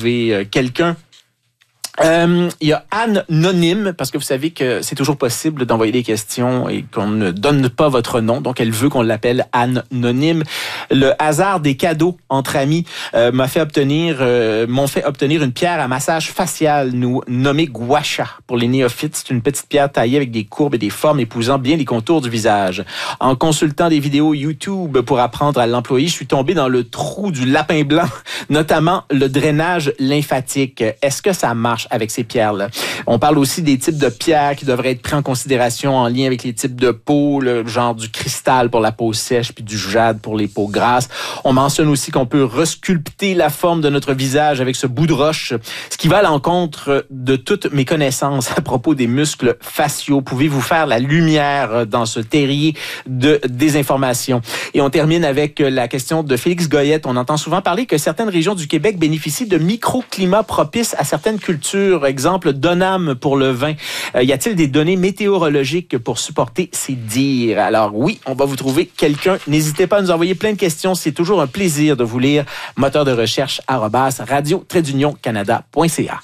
trouver quelqu'un. Il y a Anonyme, parce que vous savez que c'est toujours possible d'envoyer des questions et qu'on ne donne pas votre nom, donc elle veut qu'on l'appelle Anonyme. Le hasard des cadeaux entre amis m'ont fait obtenir une pierre à massage facial nommée Gua Sha. Pour les néophytes, c'est une petite pierre taillée avec des courbes et des formes épousant bien les contours du visage. En consultant des vidéos YouTube pour apprendre à l'employer, je suis tombé dans le trou du lapin blanc, notamment le drainage lymphatique. Est-ce que ça marche avec ces pierres-là? On parle aussi des types de pierres qui devraient être pris en considération en lien avec les types de peau, le genre du cristal pour la peau sèche puis du jade pour les peaux grasses. On mentionne aussi qu'on peut resculpter la forme de notre visage avec ce bout de roche, ce qui va à l'encontre de toutes mes connaissances à propos des muscles faciaux. Pouvez-vous faire la lumière dans ce terrier de désinformation? Et on termine avec la question de Félix Goyette. On entend souvent parler que certaines régions du Québec bénéficient de microclimats propices à certaines cultures. Exemple, Donham pour le vin. Y a-t-il des données météorologiques pour supporter ces dires? Alors oui, on va vous trouver quelqu'un. N'hésitez pas à nous envoyer plein de questions. C'est toujours un plaisir de vous lire. Moteur de recherche @radio-canada.ca.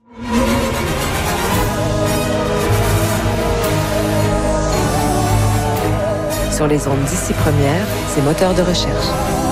Sur les ondes d'ici première, c'est Moteur de recherche.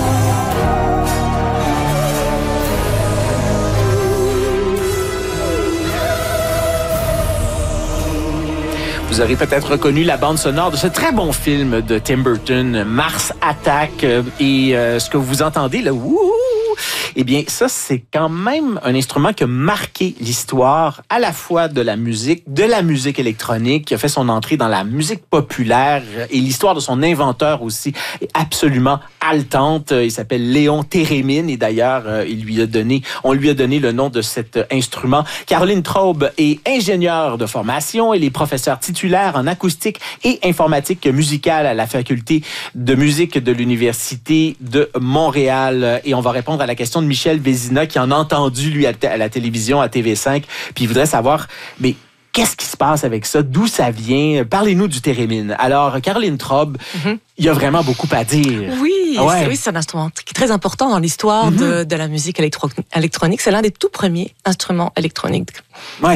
Vous aurez peut-être reconnu la bande sonore de ce très bon film de Tim Burton, Mars Attack. Et ce que vous entendez, là, wouhou, eh bien, ça, c'est quand même un instrument qui a marqué l'histoire à la fois de la musique électronique, qui a fait son entrée dans la musique populaire, et l'histoire de son inventeur aussi est absolument haletante. Il s'appelle Léon Térémine, et d'ailleurs, on lui a donné le nom de cet instrument. Caroline Traub est ingénieure de formation. Elle est professeure titulaire en acoustique et informatique musicale à la faculté de musique de l'Université de Montréal. Et on va répondre à la question de Michel Vézina, qui en a entendu, lui, à la télévision, à TV5, puis il voudrait savoir, mais qu'est-ce qui se passe avec ça? D'où ça vient? Parlez-nous du thérémine. Alors, Caroline Traub, il y a vraiment beaucoup à dire. Oui, c'est un instrument qui est très important dans l'histoire de la musique électronique. C'est l'un des tout premiers instruments électroniques. Oui,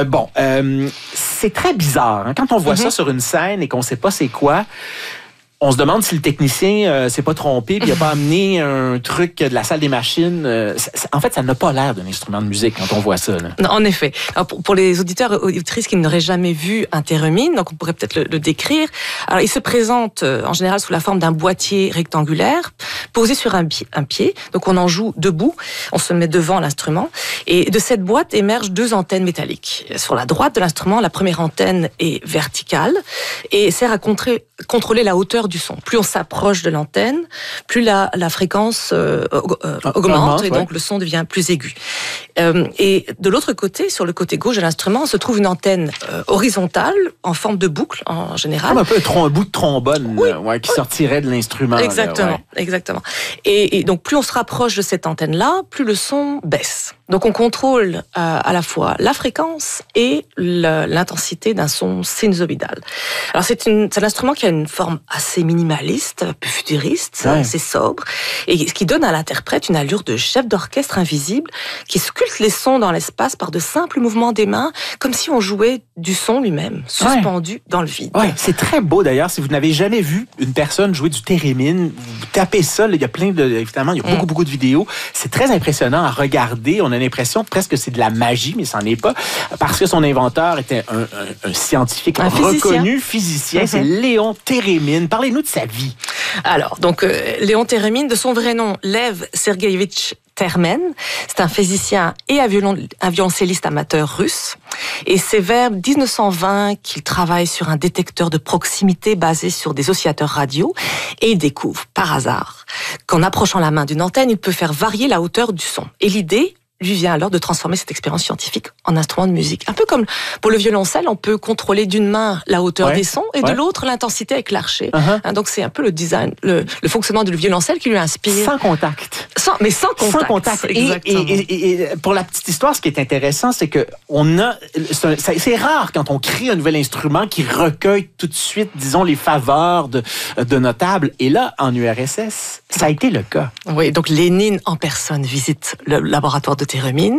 c'est très bizarre. Hein? Quand on voit ça sur une scène et qu'on ne sait pas c'est quoi, on se demande si le technicien s'est pas trompé puis il a pas amené un truc de la salle des machines. En fait, ça n'a pas l'air d'un instrument de musique quand on voit ça. Là. Non, en effet. Alors, pour les auditeurs et auditrices qui n'auraient jamais vu un thérémine, donc on pourrait peut-être le décrire. Alors, il se présente en général sous la forme d'un boîtier rectangulaire posé sur un pied. Donc, on en joue debout. On se met devant l'instrument. Et de cette boîte émergent deux antennes métalliques. Sur la droite de l'instrument, la première antenne est verticale et sert à contrôler la hauteur du son. Plus on s'approche de l'antenne, plus la fréquence augmente et donc le son devient plus aigu. Et de l'autre côté, sur le côté gauche de l'instrument, se trouve une antenne horizontale en forme de boucle en général. Comme un peu un bout de trombone qui sortirait de l'instrument. Exactement, exactement. Et donc plus on se rapproche de cette antenne-là, plus le son baisse. Donc on contrôle à la fois la fréquence et l'intensité d'un son sinusoïdal. Alors c'est un instrument qui a une forme assez minimaliste, un peu futuriste, assez sobre, et ce qui donne à l'interprète une allure de chef d'orchestre invisible qui sculpte les sons dans l'espace par de simples mouvements des mains, comme si on jouait du son lui-même, suspendu dans le vide. Ouais, c'est très beau d'ailleurs. Si vous n'avez jamais vu une personne jouer du thérémine, vous tapez ça, il y a évidemment, il y a beaucoup de vidéos. C'est très impressionnant à regarder. On a l'impression presque que c'est de la magie, mais ça n'en est pas, parce que son inventeur était un scientifique reconnu, physicien. C'est Léon Térémine. Parlez-nous de sa vie. Alors, donc, Léon Térémine, de son vrai nom, Lev Sergueïevitch Termen, c'est un physicien et un violoncelliste amateur russe. Et c'est vers 1920 qu'il travaille sur un détecteur de proximité basé sur des oscillateurs radio. Et il découvre, par hasard, qu'en approchant la main d'une antenne, il peut faire varier la hauteur du son. Et l'idée lui vient alors de transformer cette expérience scientifique en instrument de musique. Un peu comme pour le violoncelle, on peut contrôler d'une main la hauteur des sons et de l'autre l'intensité avec l'archet. Donc c'est un peu le design, le fonctionnement du violoncelle qui lui inspire. Sans contact. Sans contact. Et pour la petite histoire, ce qui est intéressant, c'est que c'est rare quand on crée un nouvel instrument qui recueille tout de suite, disons, les faveurs de notables. Et là, en URSS, ça a été le cas. Oui, donc Lénine en personne visite le laboratoire de Térémine.